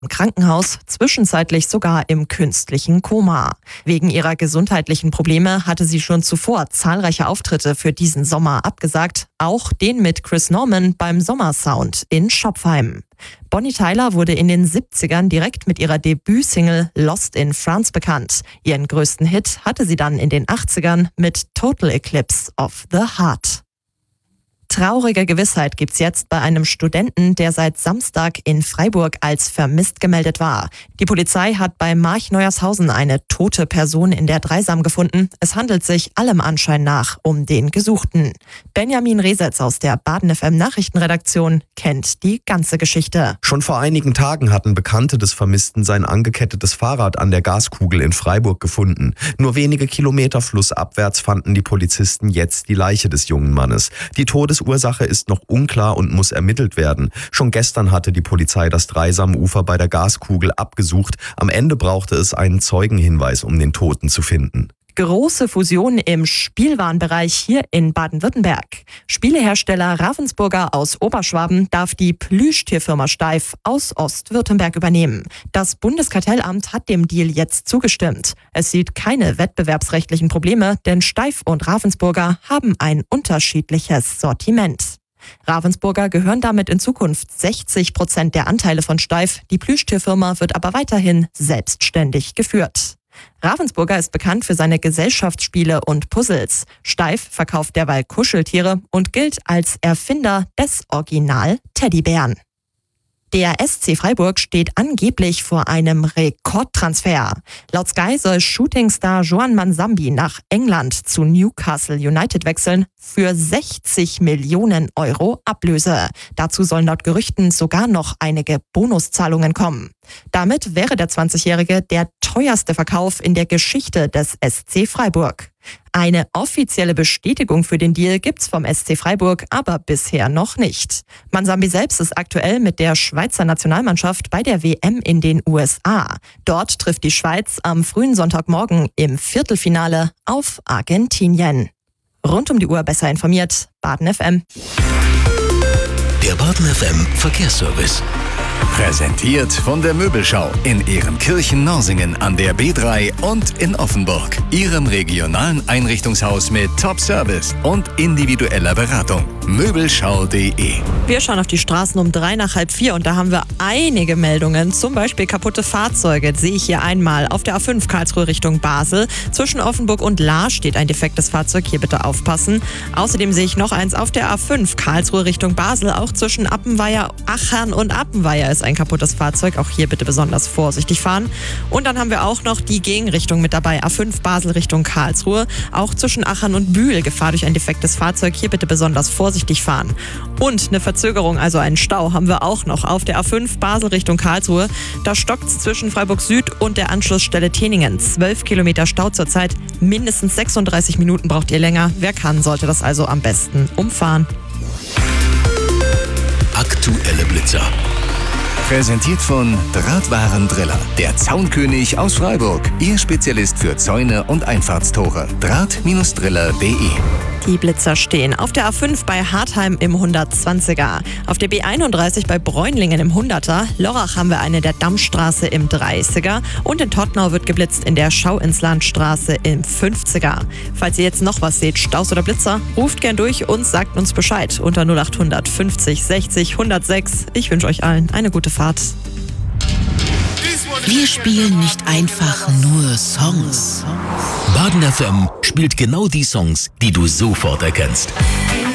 im Krankenhaus, zwischenzeitlich sogar im künstlichen Koma. Wegen ihrer gesundheitlichen Probleme hatte sie schon zuvor zahlreiche Auftritte für diesen Sommer abgesagt, auch den mit Chris Norman beim Sommersound in Schopfheim. Bonnie Tyler wurde in den 70ern direkt mit ihrer Debütsingle Lost in France bekannt. Ihren größten Hit hatte sie dann in den 80ern mit Total Eclipse of the Heart. Traurige Gewissheit gibt's jetzt bei einem Studenten, der seit Samstag in Freiburg als vermisst gemeldet war. Die Polizei hat bei March-Neuershausen eine tote Person in der Dreisam gefunden. Es handelt sich allem Anschein nach um den Gesuchten. Benjamin Resetz aus der Baden FM Nachrichtenredaktion kennt die ganze Geschichte. Schon vor einigen Tagen hatten Bekannte des Vermissten sein angekettetes Fahrrad an der Gaskugel in Freiburg gefunden. Nur wenige Kilometer flussabwärts fanden die Polizisten jetzt die Leiche des jungen Mannes. Die Todesursache ist noch unklar und muss ermittelt werden. Schon gestern hatte die Polizei das Dreisamufer bei der Gaskugel abgesucht. Am Ende brauchte es einen Zeugenhinweis, um den Toten zu finden. Große Fusion im Spielwarenbereich hier in Baden-Württemberg. Spielehersteller Ravensburger aus Oberschwaben darf die Plüschtierfirma Steiff aus Ostwürttemberg übernehmen. Das Bundeskartellamt hat dem Deal jetzt zugestimmt. Es sieht keine wettbewerbsrechtlichen Probleme, denn Steiff und Ravensburger haben ein unterschiedliches Sortiment. Ravensburger gehören damit in Zukunft 60% der Anteile von Steiff. Die Plüschtierfirma wird aber weiterhin selbstständig geführt. Ravensburger ist bekannt für seine Gesellschaftsspiele und Puzzles. Steiff verkauft derweil Kuscheltiere und gilt als Erfinder des Original-Teddybären. Der SC Freiburg steht angeblich vor einem Rekordtransfer. Laut Sky soll Shootingstar Joan Mansambi nach England zu Newcastle United wechseln für 60 Millionen Euro Ablöse. Dazu sollen laut Gerüchten sogar noch einige Bonuszahlungen kommen. Damit wäre der 20-Jährige der teuerste Verkauf in der Geschichte des SC Freiburg. Eine offizielle Bestätigung für den Deal gibt's vom SC Freiburg aber bisher noch nicht. Mansambi selbst ist aktuell mit der Schweizer Nationalmannschaft bei der WM in den USA. Dort trifft die Schweiz am frühen Sonntagmorgen im Viertelfinale auf Argentinien. Rund um die Uhr besser informiert, Baden FM. Der Baden FM Verkehrsservice. Präsentiert von der Möbelschau in Ehrenkirchen-Norsingen an der B3 und in Offenburg. Ihrem regionalen Einrichtungshaus mit Top-Service und individueller Beratung. Möbelschau.de. Wir schauen auf die Straßen um 3:30 und da haben wir einige Meldungen. Zum Beispiel kaputte Fahrzeuge sehe ich hier einmal auf der A5 Karlsruhe Richtung Basel. Zwischen Offenburg und Lahr steht ein defektes Fahrzeug, hier bitte aufpassen. Außerdem sehe ich noch eins auf der A5 Karlsruhe Richtung Basel. Auch zwischen Appenweier, Achern und Appenweier ist ein kaputtes Fahrzeug. Auch hier bitte besonders vorsichtig fahren. Und dann haben wir auch noch die Gegenrichtung mit dabei. A5 Basel Richtung Karlsruhe. Auch zwischen Achern und Bühl Gefahr durch ein defektes Fahrzeug. Hier bitte besonders vorsichtig fahren. Und eine Verzögerung, also einen Stau, haben wir auch noch auf der A5 Basel Richtung Karlsruhe. Da stockt es zwischen Freiburg Süd und der Anschlussstelle Teningen. 12 Kilometer Stau zurzeit. Mindestens 36 Minuten braucht ihr länger. Wer kann, sollte das also am besten umfahren. Aktuelle Blitzer. Präsentiert von Drahtwarendriller, der Zaunkönig aus Freiburg. Ihr Spezialist für Zäune und Einfahrtstore. Draht-driller.de. Die Blitzer stehen auf der A5 bei Hartheim im 120er, auf der B31 bei Bräunlingen im 100er, Lorach haben wir eine der Dammstraße im 30er und in Todtnau wird geblitzt in der Schauinslandstraße im 50er. Falls ihr jetzt noch was seht, Staus oder Blitzer, ruft gern durch und sagt uns Bescheid unter 0800 50 60 106. Ich wünsche euch allen eine gute Fahrt. Wir spielen nicht einfach nur Songs. Baden FM spielt genau die Songs, die du sofort erkennst.